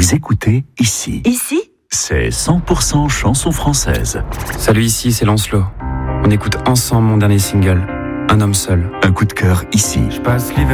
Vous écoutez Ici. Ici ? C'est 100% chanson française. Salut, ici c'est Lancelot. On écoute ensemble mon dernier single, Un homme seul. Un coup de cœur ici. Je passe l'hiver